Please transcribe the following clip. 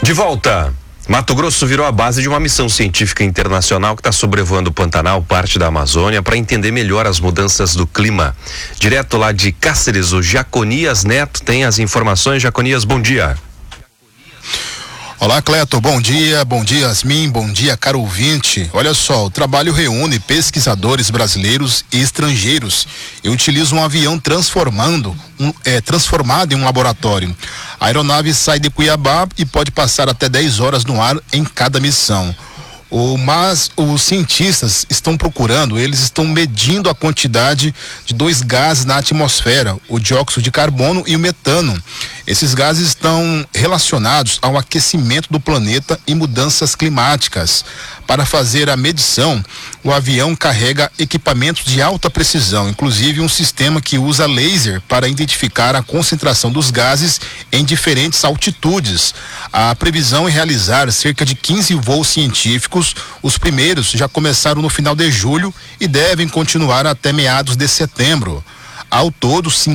De volta. Mato Grosso virou a base de uma missão científica internacional que está sobrevoando o Pantanal, parte da Amazônia, para entender melhor as mudanças do clima. Direto lá de Cáceres, o Jaconias Neto tem as informações. Jaconias, bom dia. Olá, Cleto, bom dia, Yasmin, bom dia, caro ouvinte. Olha só, o trabalho reúne pesquisadores brasileiros e estrangeiros e utiliza um avião transformado em um laboratório. A aeronave sai de Cuiabá e pode passar até 10 horas no ar em cada missão. Mas os cientistas eles estão medindo a quantidade de dois gases na atmosfera, o dióxido de carbono e o metano. Esses gases estão relacionados ao aquecimento do planeta e mudanças climáticas. Para fazer a medição, o avião carrega equipamentos de alta precisão, inclusive um sistema que usa laser para identificar a concentração dos gases em diferentes altitudes. A previsão é realizar cerca de 15 voos científicos. Os primeiros já começaram no final de julho e devem continuar até meados de setembro. Ao todo,